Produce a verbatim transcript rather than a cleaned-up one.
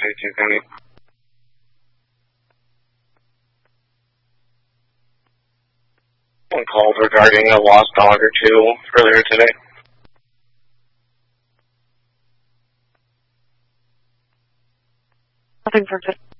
eighteen County. One called regarding a lost dog or two earlier today. Nothing for